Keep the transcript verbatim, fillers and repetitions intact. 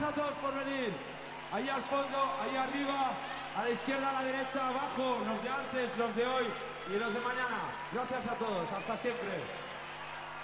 a todos por venir. Ahí al fondo, ahí arriba, a la izquierda, a la derecha, abajo, los de antes, los de hoy y los de mañana. Gracias a todos, hasta siempre.